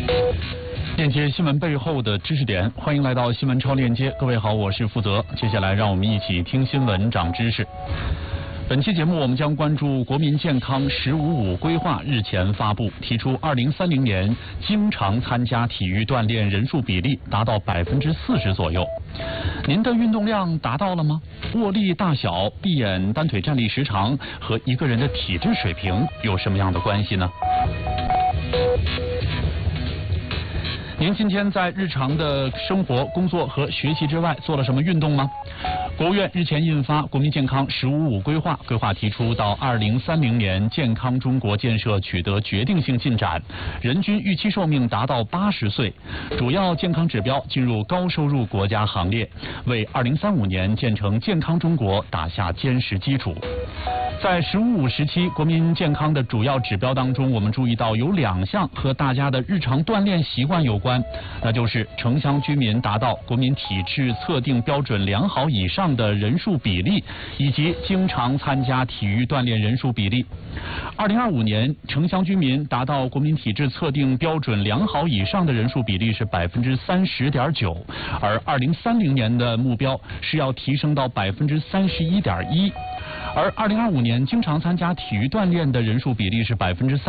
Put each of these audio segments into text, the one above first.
链接新闻背后的知识点，欢迎来到新闻超链接。各位好，我是负责。接下来让我们一起听新闻长知识。本期节目我们将关注国民健康“15+5”规划日前发布，提出2030年经常参加体育锻炼人数比例达到40%左右。您的运动量达到了吗？握力大小、闭眼单腿站立时长和一个人的体质水平有什么样的关系呢？您今天在日常的生活、工作和学习之外做了什么运动吗？国务院日前印发《国民健康“15+5”规划》，规划提出到2030年健康中国建设取得决定性进展，人均预期寿命达到80岁，主要健康指标进入高收入国家行列，为2035年建成健康中国打下坚实基础。在“15+5”时期，国民健康的主要指标当中，我们注意到有2项和大家的日常锻炼习惯有关，那就是城乡居民达到国民体质测定标准良好以上的人数比例，以及经常参加体育锻炼人数比例。2025年，城乡居民达到国民体质测定标准良好以上的人数比例是30.9%，而2030年的目标是要提升到31.1%。而2025年经常参加体育锻炼的人数比例是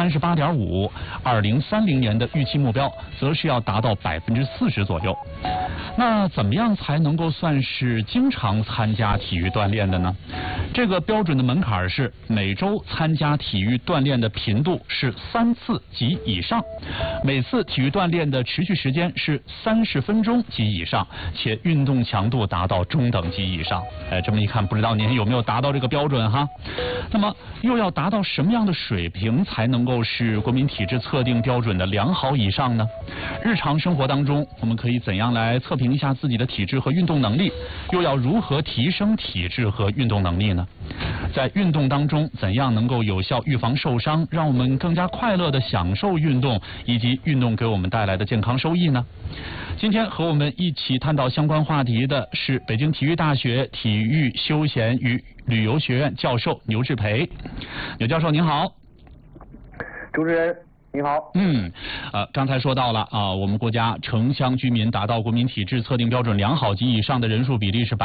38.5%，2030年的预期目标则是要达到40%左右。那怎么样才能够算是经常参加体育锻炼的呢？这个标准的门槛是每周参加体育锻炼的频度是3次及以上，每次体育锻炼的持续时间是30分钟及以上，且运动强度达到中等级以上。这么一看，不知道您有没有达到这个标准哈？那么又要达到什么样的水平才能够是国民体质测定标准的良好以上呢？日常生活当中，我们可以怎样来测评一下自己的体质和运动能力？又要如何提升体质和运动能力呢？在运动当中，怎样能够有效预防受伤，让我们更加快乐地享受运动，以及运动给我们带来的健康收益呢？今天和我们一起探讨相关话题的是北京体育大学体育休闲与旅游学院教授牛志培。牛教授您好。 主持人你好。 刚才说到了我们国家城乡居民达到国民体质测定标准良好及以上的人数比例是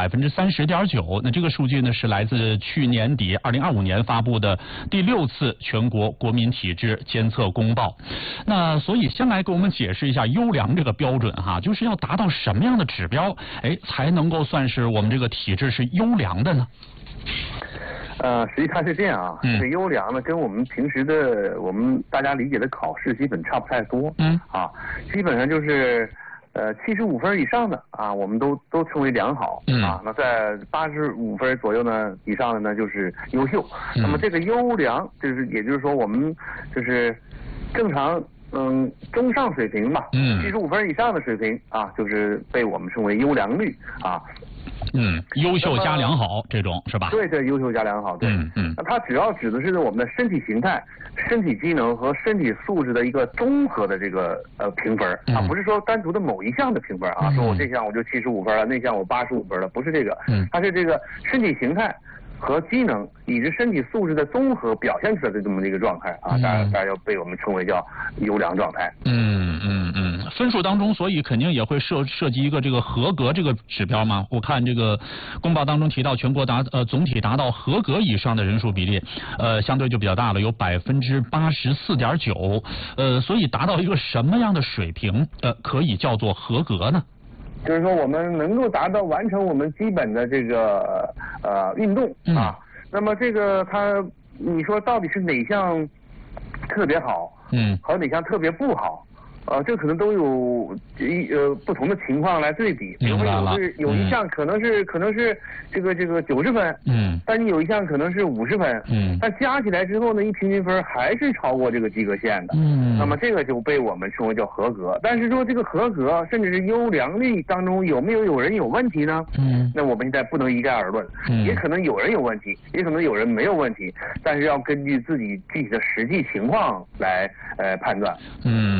30.9%。那这个数据呢是来自去年底2025年发布的第6次全国国民体质监测公报。那所以先来给我们解释一下优良这个标准哈，就是要达到什么样的指标，才能够算是我们这个体质是优良的呢？ 实际上是这样啊，这个优良呢，跟我们平时的我们大家理解的考试基本差不太多。基本上就是75分以上的我们都称为良好那在85分左右呢以上的呢就是优秀。那么这个优良也就是说我们就是正常中上水平吧，75分以上的水平就是被我们称为优良率优秀加良好这种是吧？ 对，优秀加良好，对。那它主要指的是我们的身体形态、身体机能和身体素质的一个综合的这个评分不是说单独的某一项的评分说我这项我就75分了，那项我85分了，不是这个。它是这个身体形态和机能以及身体素质的综合表现出来的这么一个状态大家要被我们称为叫优良状态。 分数当中，所以肯定也会涉及一个这个合格这个指标嘛。我看这个公报当中提到，全国总体达到合格以上的人数比例，相对就比较大了，有84.9%。所以达到一个什么样的水平，可以叫做合格呢？ 就是说我们能够达到完成我们基本的这个运动那么这个你说到底是哪项特别好和哪项特别不好？这可能都有不同的情况来对比。比如说有一项可能是这个90分，但你有一项可能是50分，但加起来之后呢，一平均分还是超过这个及格线的，那么这个就被我们称为叫合格。但是说这个合格甚至是优良率当中有人有问题呢？那我们现在不能一概而论，也可能有人有问题，也可能有人没有问题，但是要根据自己具体的实际情况来判断。那比如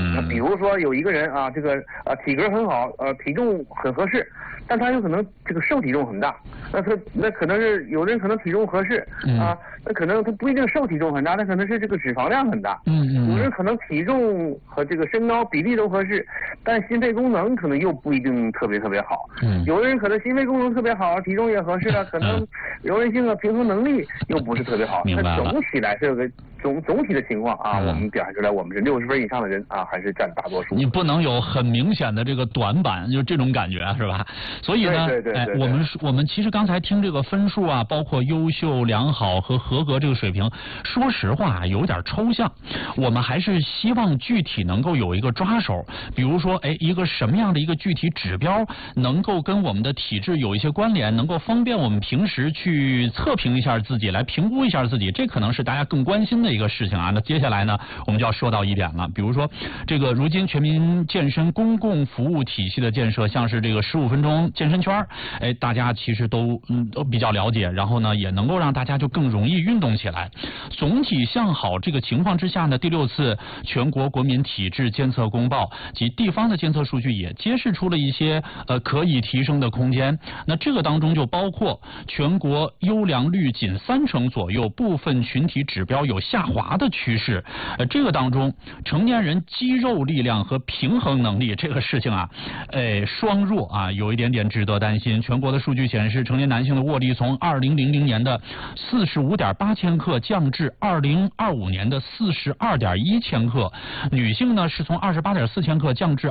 如说有一个人啊，这个体格很好，体重很合适，但他有可能这个瘦体重很大，那可能是有的人可能体重合适啊，那可能他不一定瘦体重很大，他可能是这个脂肪量很大。有人可能体重和这个身高比例都合适，但心肺功能可能又不一定特别好。有的人可能心肺功能特别好，体重也合适了，可能柔韧性和平衡能力又不是特别好。那总体来这个总体的情况啊，我们表现出来，我们是60分以上的人啊，还是占大多数。 你不能有很明显的这个短板，就这种感觉是吧？所以呢， 对， 我们其实刚才听这个分数啊，包括优秀、良好和合格这个水平，说实话有点抽象。我们还是希望具体能够有一个抓手，比如说，一个什么样的一个具体指标能够跟我们的体质有一些关联，能够方便我们平时去测评一下自己，来评估一下自己，这可能是大家更关心的一个事情啊。那接下来呢，我们就要说到一点了，比如说这个如今全民健身公共服务体系的建设，像是这个15分钟健身圈，大家其实都比较了解，然后呢也能够让大家就更容易运动起来。总体向好这个情况之下呢，第6次全国国民体质监测公报及地方的监测数据也揭示出了一些可以提升的空间。那这个当中就包括全国优良率仅30%左右，部分群体指标有下滑的趋势。这个当中成年人肌肉力量和平衡能力这个事情啊，双弱啊，有一点点值得担心。全国的数据显示，成年男性的握力从2000年的45.8千克降至2025年的42.1千克，女性呢是从28.4千克降至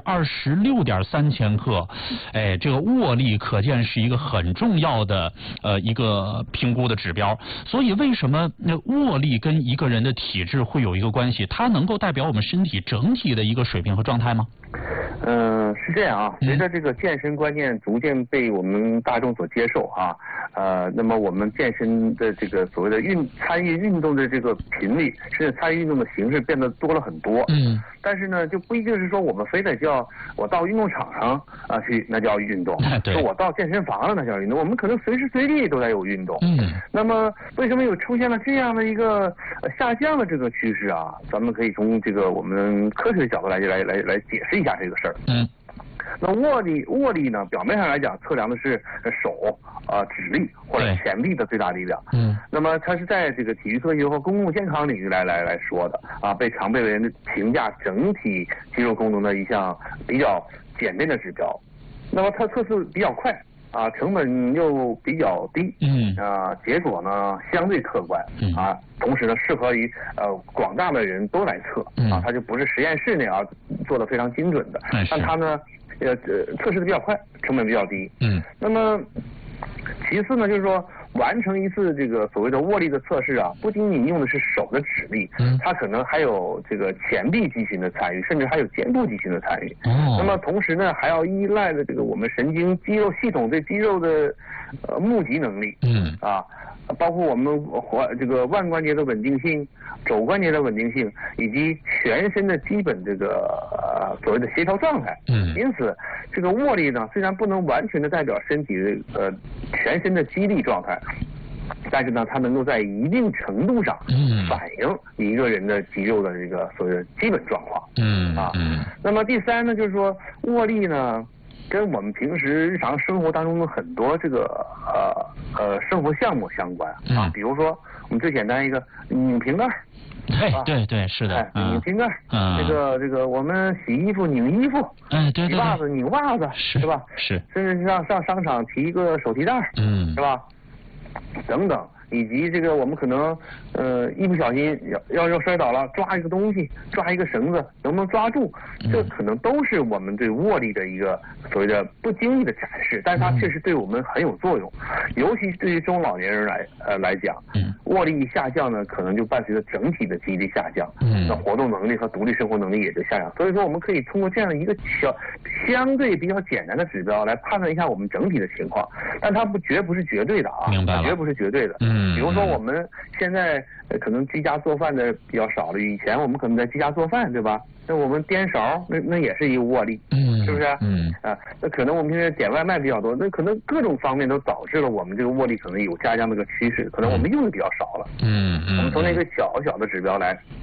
26.3千克。这个握力可见是一个很重要的一个评估的指标。所以为什么握力跟一个人的体质会有一个关系？它能够代表我们身体整体的一个水平和状态吗？ 是这样啊，随着这个健身观念逐渐被我们大众所接受啊，那么我们健身的这个所谓的参与运动的这个频率，甚至参与运动的形式变得多了很多。但是呢，就不一定是说我们非得叫我到运动场上去，那叫运动；说我到健身房了，那叫运动。我们可能随时随地都在有运动。那么为什么出现了这样的一个下降的这个趋势啊？咱们可以从这个我们科学的角度来解释一下这个事儿。那握力呢，表面上来讲测量的是手指力或者前臂的最大力量。那么它是在这个体育科学和公共健康领域来说的啊，常被人评价整体肌肉功能的一项比较简便的指标。那么它测试比较快啊，成本又比较低。结果呢相对客观啊，同时呢适合于广大的人都来测啊，它就不是实验室内做的非常精准的，但它呢测试的比较快，成本比较低。那么其次呢，就是说完成一次这个所谓的握力的测试啊，不仅仅用的是手的指力，它可能还有这个前臂肌群的参与，甚至还有肩部肌群的参与。那么同时呢，还要依赖的这个我们神经肌肉系统对肌肉的募集能力。包括我们这个腕关节的稳定性、肘关节的稳定性，以及全身的基本这个所谓的协调状态。因此这个握力呢，虽然不能完全的代表身体的全身的肌力状态，但是呢，它能够在一定程度上反映一个人的肌肉的这个所谓的基本状况。那么第三呢，就是说握力呢，跟我们平时日常生活当中的很多这个生活项目相关啊，比如说我们最简单一个拧瓶盖。 对，是的。 拧瓶盖，这个我们洗衣服拧衣服，洗袜子拧袜子，是吧？是，甚至上商场提一个手提袋，是吧？等等。以及这个我们可能一不小心要摔倒了，抓一个东西，抓一个绳子，能不能抓住？这可能都是我们对握力的一个所谓的不经意的展示，但是它确实对我们很有作用，尤其对于中老年人来讲，握力下降呢，可能就伴随着整体的肌力下降，那活动能力和独立生活能力也就下降。所以说，我们可以通过这样的一个相对比较简单的指标来判断一下我们整体的情况，但它绝不是绝对的啊，绝不是绝对的。比如说我们现在可能居家做饭的比较少了，以前我们可能在居家做饭，对吧？那我们颠勺，那也是一个握力，是不是？那可能我们现在点外卖比较多，那可能各种方面都导致了我们这个握力可能有下降的一个趋势，可能我们用的比较少了。我们从那个小的指标来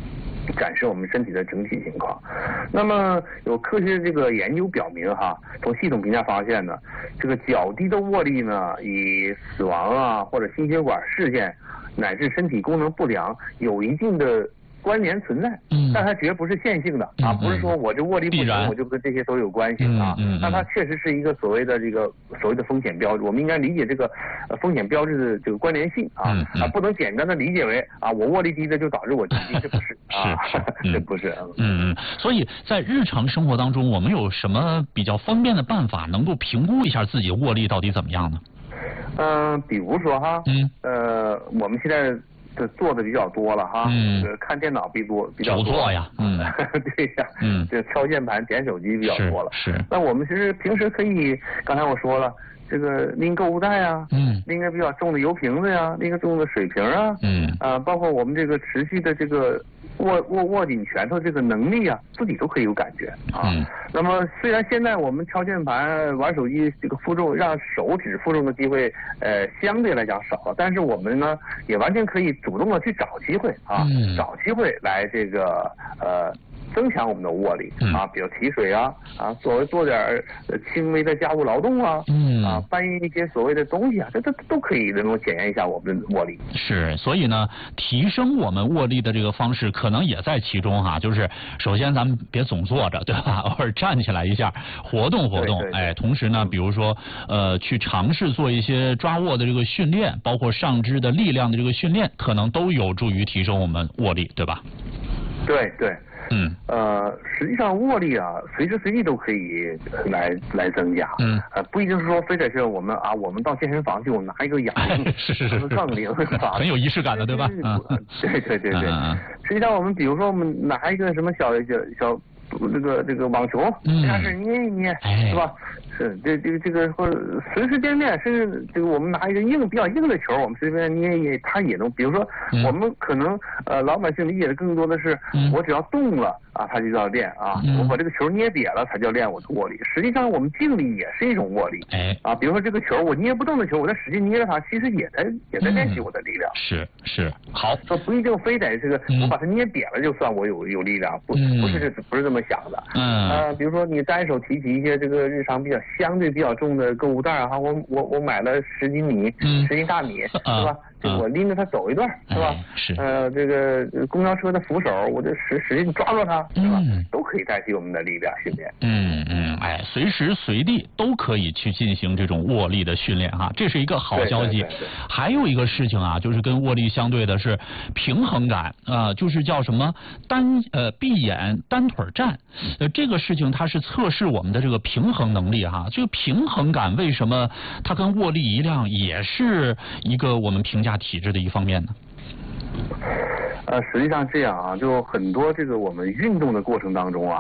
展示我们身体的整体情况。那么有科学这个研究表明哈，从系统评价发现呢，这个较低的握力呢，与死亡啊或者心血管事件乃至身体功能不良有一定的关联存在，但它绝不是线性的啊，不是说我这握力不行，我就跟这些都有关系啊。那它确实是一个所谓的风险标志，我们应该理解这个风险标志的这个关联性啊，不能简单的理解为啊我握力低的就导致我疾病，这不是啊，这不是。 所以在日常生活当中，我们有什么比较方便的办法能够评估一下自己的握力到底怎么样呢？ 比如说哈，我们现在做的比较多了哈，看电脑比较多， 久坐呀， 对呀，这敲键盘、点手机比较多了。 是。 那我们其实平时可以，刚才我说了，这个拎购物袋啊，拎个比较重的油瓶子呀，拎个重的水瓶啊，包括我们这个持续的这个握紧拳头这个能力啊，自己都可以有感觉啊。那么虽然现在我们敲键盘、玩手机这个负重让手指负重的机会相对来讲少了，但是我们呢也完全可以主动的去找机会啊，找机会来这个增强我们的握力啊，比如提水啊，做点轻微的家务劳动啊，搬运一些所谓的东西啊，这都可以能够检验一下我们的握力。 是，所以呢，提升我们握力的这个方式可能也在其中哈。就是首先咱们别总坐着，对吧？偶尔站起来一下，活动活动。 对。 同时呢，比如说去尝试做一些抓握的这个训练，包括上肢的力量的这个训练，可能都有助于提升我们握力，对吧？ 对。实际上握力啊，随时随地都可以来增加。不一定是说非得是我们到健身房去，我们拿一个哑铃， 是杠铃， 很有仪式感的，对吧？ 对。实际上我们比如说我们拿一个什么小这个网球，开始捏一捏，是吧？是这个或者随时见面，甚至这个我们拿一个比较硬的球，我们随便捏一捏，它也能。比如说，我们可能老百姓理解的更多的是，我只要动了啊，它就叫练啊。我把这个球捏瘪了，才叫练我的握力。实际上，我们静力也是一种握力。比如说这个球，我捏不动的球，我在使劲捏着它，其实也在练习我的力量。 是，好。 说不一定非得这个我把它捏瘪了就算我有力量，不是这么想的。比如说你单手提起一些这个日常相对比较重的购物袋哈，我买了10斤米，10斤大米，是吧？这个我拎着它走一段，是吧？ 是。 这个公交车的扶手，我就使劲抓住它，是吧？都可以代替我们的力量训练。 随时随地都可以去进行这种握力的训练哈，这是一个好消息。还有一个事情啊，就是跟握力相对的是平衡感就是叫什么闭眼单腿站。这个事情它是测试我们的这个平衡能力哈。这个平衡感为什么它跟握力一样，也是一个我们评价体质的一方面呢？ 实际上这样啊，就很多这个我们运动的过程当中，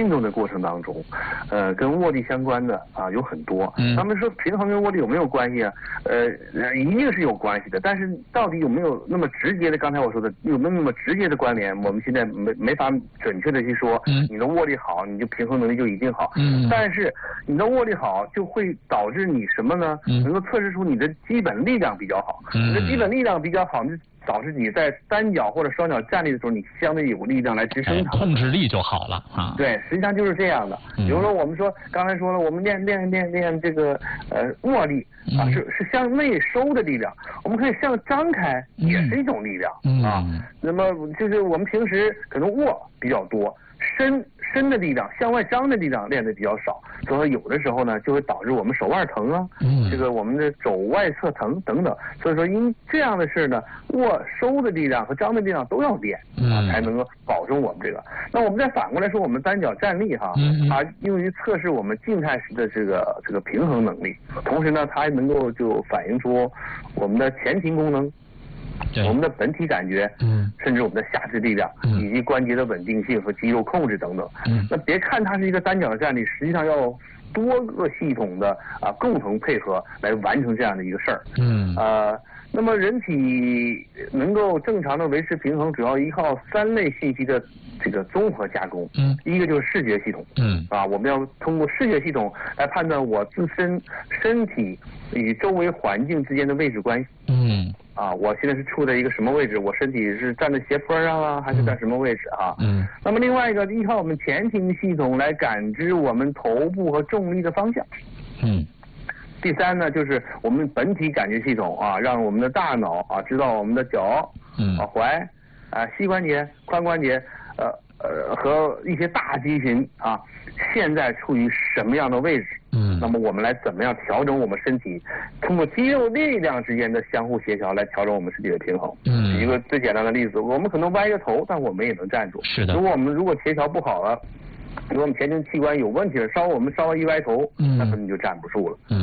跟握力相关的有很多。他们说平衡跟握力有没有关系啊？一定是有关系的，但是到底有没有那么直接的？刚才我说的有没有那么直接的关联？我们现在没法准确的去说。你的握力好，你就平衡能力就一定好。但是你的握力好，就会导致你什么呢？能够测试出你的基本力量比较好。你的基本力量比较好，导致你在单脚或者双脚站立的时候，你相对有力量来支撑它， 控制力就好了啊。 对，实际上就是这样的。比如说我们说刚才说了，我们练这个握力是向内收的力量，我们可以向张开，也是一种力量啊。那么就是我们平时可能握比较多，伸的力量，向外张的力量练得比较少，所以有的时候呢就会导致我们手腕疼啊，这个我们的肘外侧疼等等。所以说因这样的事呢，握收的力量和张的力量都要练才能够保证我们这个。那我们再反过来说，我们单脚站立哈，它用于测试我们静态时的这个平衡能力，同时呢它还能够就反映出我们的前庭功能。我们的本体感觉，甚至我们的下肢力量，以及关节的稳定性和肌肉控制等等。那别看它是一个单脚的站立，实际上要多个系统的共同配合来完成这样的一个事儿。那么人体能够正常的维持平衡，主要依靠3类信息的这个综合加工。一个就是视觉系统。我们要通过视觉系统来判断我自身身体与周围环境之间的位置关系。 啊，我现在是处在一个什么位置？我身体是站在斜坡上啊，还是在什么位置啊？那么另外一个依靠我们前庭系统来感知我们头部和重力的方向。第三呢，就是我们本体感觉系统啊，让我们的大脑啊知道我们的脚、踝、膝关节、髋关节和一些大肌群啊，现在处于什么样的位置？那么我们来怎么样调整我们身体，通过肌肉力量之间的相互协调来调整我们身体的平衡。举一个最简单的例子，我们可能歪着头，但我们也能站住。 是的。 如果协调不好了，如果我们前庭器官有问题了，我们稍微一歪头，那可能就站不住了。